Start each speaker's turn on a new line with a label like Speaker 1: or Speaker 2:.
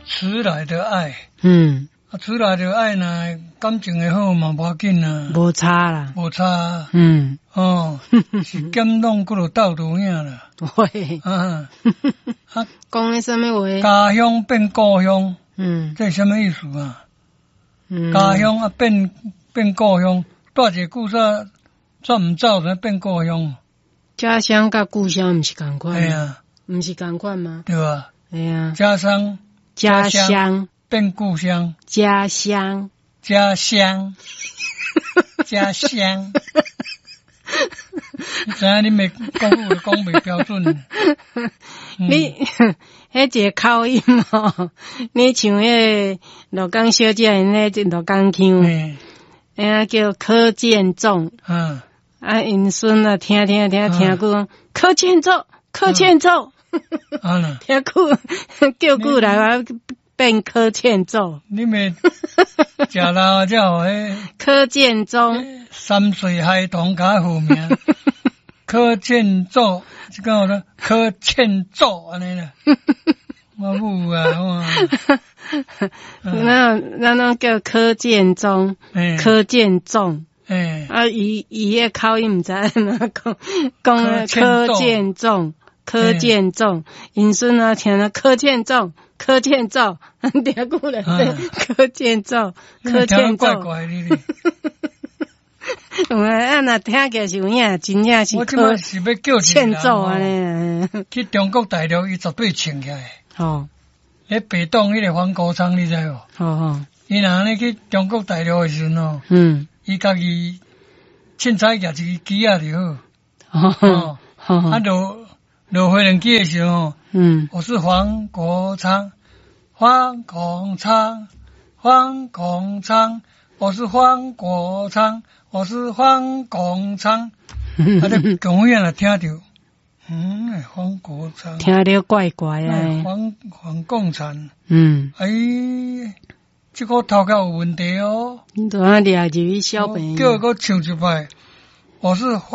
Speaker 1: 迟来的爱。迟来的爱呢，感情会好嘛，无要紧啊，
Speaker 2: 无差啦，
Speaker 1: 无差。是减拢搁落斗图影啦。
Speaker 2: 喂，讲的什么话？
Speaker 1: 家乡变故乡，这是什么意思啊？家乡啊变故乡，大一个故事怎唔走才变故乡？
Speaker 2: 家乡甲故乡毋是共款？
Speaker 1: 哎呀，
Speaker 2: 毋是共款吗？
Speaker 1: 对吧？
Speaker 2: 哎呀，
Speaker 1: 家乡变故乡，
Speaker 2: 家乡，
Speaker 1: 你知影你咪讲话讲袂标准？
Speaker 2: 你迄个口音哦，你像迄罗岗小姐因迄罗岗腔，叫柯建仲，因孙啊听久柯建仲，听久叫久来啊变柯建仲，
Speaker 1: 你咪食老才有迄
Speaker 2: 柯建中
Speaker 1: 3岁孩童较好命，柯建仲，即个我说柯建仲安尼啦，我母啊，
Speaker 2: 那叫柯建中，柯建仲。伊迄口音毋知安怎讲柯建仲，因孙啊听了柯建仲，听久来柯建仲，
Speaker 1: 怪怪哩。
Speaker 2: 若听起来是有影，真正是
Speaker 1: 我即摆是要叫
Speaker 2: 欠揍安尼。
Speaker 1: 去中国大陆，伊绝对穿起来。咧北洞迄个黄国昌，你知无？伊若安尼去中国大陆的时阵哦，伊家己凊彩举一支机啊就好。落飞轮机的时候，我是黄国昌，我是黄国昌，跟我也听到，黄国昌，
Speaker 2: 听着怪怪啊，
Speaker 1: 黄共产，这个头壳有问题哦，
Speaker 2: 你都啊抓入去小朋友，
Speaker 1: 叫我唱一摆，我是。